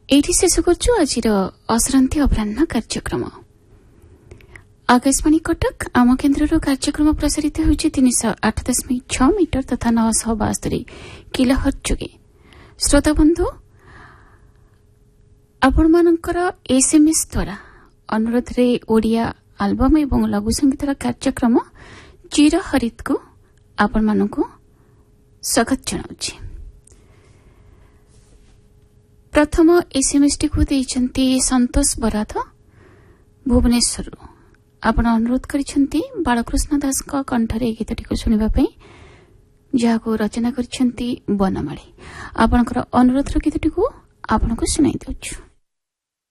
एठी शेष करछु आजिर असरन्ती अपराह्न कार्यक्रम। आकाशवाणी कटक आम केन्द्र कार्यक्रम प्रसारित होइछि 308.6 मीटर तथा 972 किलोहर्ट्ज जोगे। श्रोता बंधु आपण मानकर एसएमएस द्वारा अनुरोध रे ओडिया एल्बम एवं लघु संगीतर कार्यक्रम चिरहरित को आपण मानकु स्वागत जनाउछि। प्रथम एसएमएस टी को देइछन्ती संतोष बराध भुवनेश्वर। आपण अनुरोध करिछन्ती बालकृष्ण दास का कंठरे गीतटी को सुनिबा पई जाको रचना करिछन्ती बनमाळी। आपनकर अनुरोध र गीतटी को आपनको सुनाई दउछु।